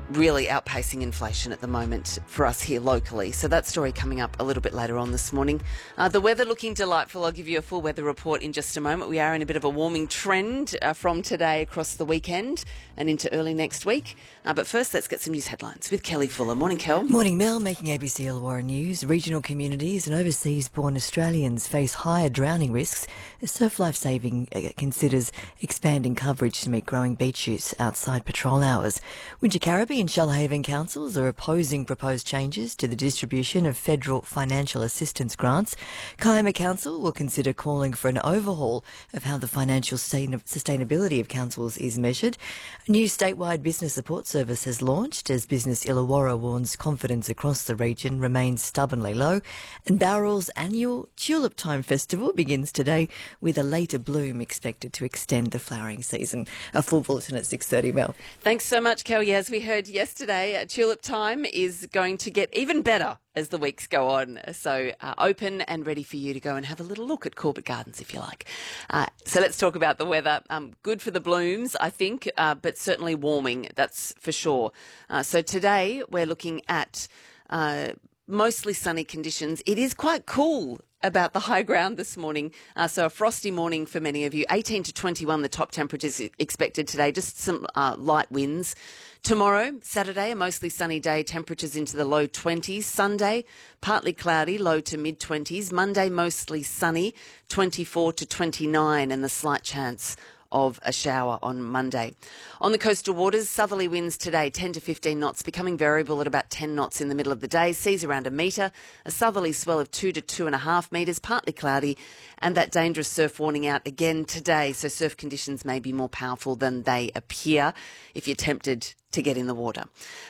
really outpacing inflation at the moment for us here locally. So that story coming up a little bit later on this morning. The weather looking delightful. I'll give you a full weather report in just a moment. We are in a bit of a warming trend from today across the weekend and into early next week. But first, let's get some news headlines with Kelly Fuller. Morning, Kel. Morning, Mel. Making ABC Illawarra News. Regional communities and overseas-born Australians face higher drowning risks as Surf Life Saving considers expanding coverage to meet growing beach use outside patrol hours. Wingecarribee and Shoalhaven councils are opposing proposed changes to the distribution of federal financial assistance grants. Kiama Council will consider calling for an overhaul of how the financial sustainability of councils is measured. A new statewide business support service has launched as Business Illawarra warns confidence across the region remains stubbornly low. And Bowral's annual Tulip Time Festival begins today with a later bloom expected to extend the flowering season. A full bulletin at 6:30, Mel. Thanks so much, Kelly. As we heard yesterday, Tulip Time is going to get even better as the weeks go on. So open and ready for you to go and have a little look at Corbett Gardens if you like. So let's talk about the weather. Good for the blooms, I think, but certainly warming, that's for sure. So today we're looking at mostly sunny conditions. It is quite cool about the high ground this morning. So a frosty morning for many of you. 18 to 21, the top temperatures expected today. Just some light winds. Tomorrow, Saturday, a mostly sunny day, temperatures into the low 20s. Sunday, partly cloudy, low to mid-20s. Monday, mostly sunny, 24 to 29, and the slight chance of a shower on Monday. On the coastal waters, southerly winds today, 10 to 15 knots, becoming variable at about 10 knots in the middle of the day. Seas around a metre, a southerly swell of 2 to 2.5 metres, partly cloudy, and that dangerous surf warning out again today. So surf conditions may be more powerful than they appear if you're tempted to get in the water.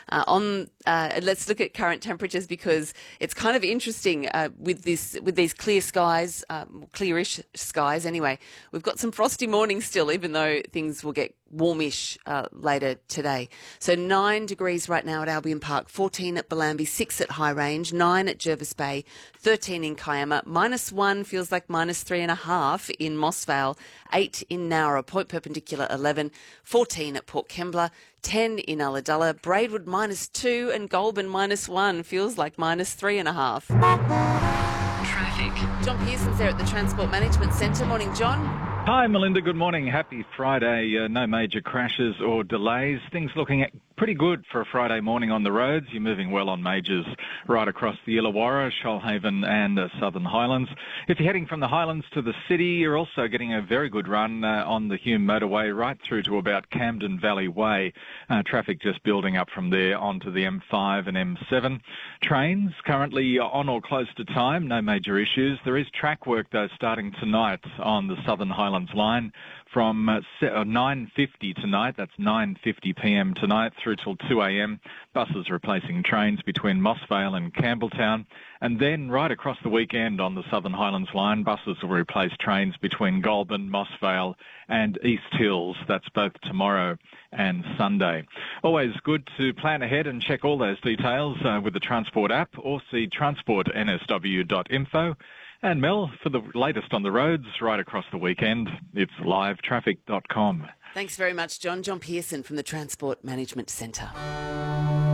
Let's look at current temperatures because it's kind of interesting with these clear skies, clearish skies anyway. We've got some frosty mornings still, even though things will get warmish later today. So 9 degrees right now at Albion Park, 14 at Bellambi, 6 at High Range, 9 at Jervis Bay, 13 in Kiama, -1 feels like -3.5 in Mossvale, 8 in Nowra, Point Perpendicular 11, 14 at Port Kembla, 10 in Ulladulla, Braidwood -2 and Goulburn -1 feels like -3.5. Traffic. John Pearson's there at the Transport Management Centre. Morning, John. Hi, Melinda. Good morning. Happy Friday. No major crashes or delays. Things looking pretty good for a Friday morning on the roads. You're moving well on majors right across the Illawarra, Shoalhaven and Southern Highlands. If you're heading from the Highlands to the city, you're also getting a very good run on the Hume motorway right through to about Camden Valley Way. Traffic just building up from there onto the M5 and M7. Trains currently on or close to time. No major issues. There is track work, though, starting tonight on the Southern Highlands line from 9:50 tonight, that's 9:50 p.m. tonight, through till 2 a.m. Buses replacing trains between Mossvale and Campbelltown. And then right across the weekend on the Southern Highlands line, buses will replace trains between Goulburn, Mossvale and East Hills. That's both tomorrow and Sunday. Always good to plan ahead and check all those details with the Transport app or see transportnsw.info. And Mel, for the latest on the roads right across the weekend, it's livetraffic.com. Thanks very much, John. John Pearson from the Transport Management Centre.